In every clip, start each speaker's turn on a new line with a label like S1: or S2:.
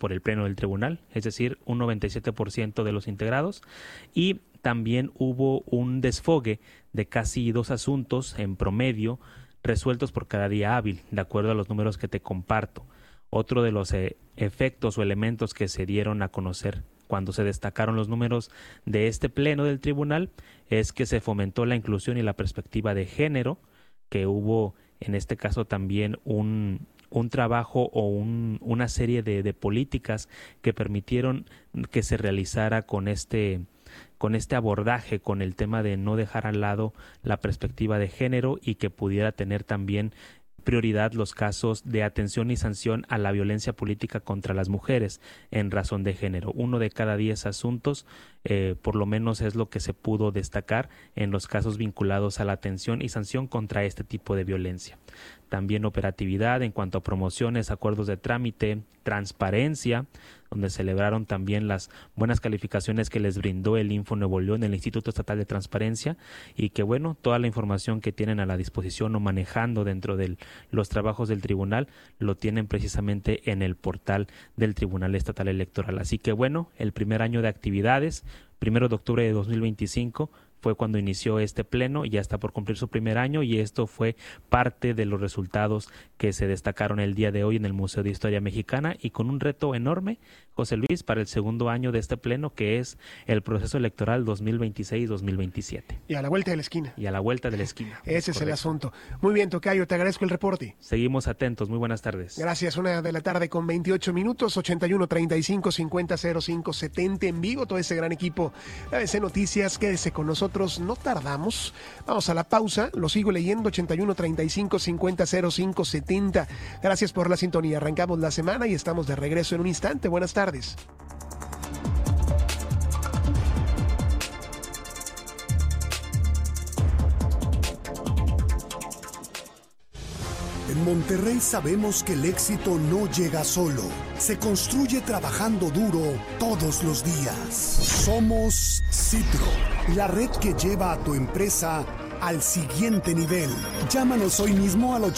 S1: por el Pleno del Tribunal, es decir, un 97% de los integrados, y también hubo un desfogue de casi 2 asuntos en promedio resueltos por cada día hábil, de acuerdo a los números que te comparto. Otro de los efectos o elementos que se dieron a conocer cuando se destacaron los números de este Pleno del Tribunal es que se fomentó la inclusión y la perspectiva de género, que hubo en este caso también un trabajo o una serie de políticas que permitieron que se realizara con este abordaje, con el tema de no dejar al lado la perspectiva de género y que pudiera tener también prioridad los casos de atención y sanción a la violencia política contra las mujeres en razón de género. 1 de cada 10 asuntos, por lo menos es lo que se pudo destacar en los casos vinculados a la atención y sanción contra este tipo de violencia. También operatividad en cuanto a promociones, acuerdos de trámite, transparencia, donde celebraron también las buenas calificaciones que les brindó el Info Nuevo León, el Instituto Estatal de Transparencia, y que bueno, toda la información que tienen a la disposición o manejando dentro de los trabajos del tribunal, lo tienen precisamente en el portal del Tribunal Estatal Electoral. Así que bueno, el primer año de actividades, 1 de octubre de 2025, fue cuando inició este pleno, ya está por cumplir su primer año y esto fue parte de los resultados que se destacaron el día de hoy en el Museo de Historia Mexicana y con un reto enorme, José Luis, para el segundo año de este pleno, que es el proceso electoral 2026-2027.
S2: Y a la vuelta de la esquina.
S1: Y a la vuelta de la esquina.
S2: Ese es el asunto. Muy bien, tocayo, te agradezco el reporte.
S1: Seguimos atentos, muy buenas tardes.
S2: Gracias, 1:28 p.m, 81 35 50 05 70 en vivo, todo ese gran equipo de ABC Noticias, quédese con nosotros. No tardamos, vamos a la pausa, lo sigo leyendo, 81 35 50 05 70. Gracias por la sintonía, arrancamos la semana y estamos de regreso en un instante. Buenas tardes.
S3: En Monterrey sabemos que el éxito no llega solo, se construye trabajando duro todos los días. Somos Citro, la red que lleva a tu empresa al siguiente nivel. Llámanos hoy mismo al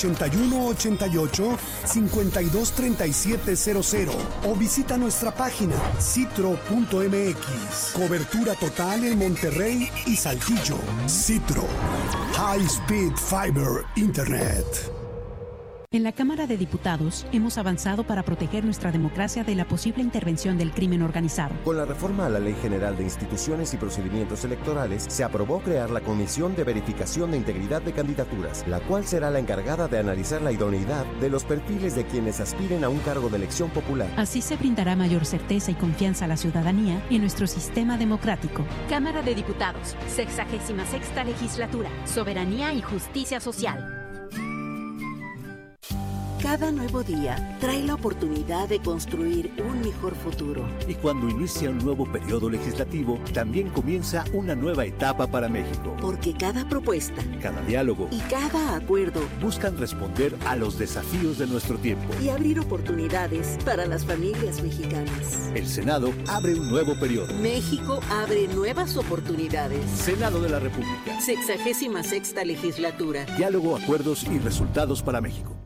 S3: 8188-523700 o visita nuestra página citro.mx. Cobertura total en Monterrey y Saltillo. Citro, High Speed Fiber Internet.
S4: En la Cámara de Diputados hemos avanzado para proteger nuestra democracia de la posible intervención del crimen organizado.
S5: Con la reforma a la Ley General de Instituciones y Procedimientos Electorales, se aprobó crear la Comisión de Verificación de Integridad de Candidaturas, la cual será la encargada de analizar la idoneidad de los perfiles de quienes aspiren a un cargo de elección popular.
S4: Así se brindará mayor certeza y confianza a la ciudadanía en nuestro sistema democrático.
S6: Cámara de Diputados, 66ª Legislatura, Soberanía y Justicia Social.
S7: Cada nuevo día trae la oportunidad de construir un mejor futuro.
S8: Y cuando inicia un nuevo periodo legislativo, también comienza una nueva etapa para México.
S7: Porque cada propuesta,
S8: cada diálogo
S7: y cada acuerdo
S8: buscan responder a los desafíos de nuestro tiempo
S7: y abrir oportunidades para las familias mexicanas.
S8: El Senado abre un nuevo periodo.
S7: México abre nuevas oportunidades.
S8: Senado de la República.
S7: 66ª Legislatura.
S8: Diálogo, acuerdos y resultados para México.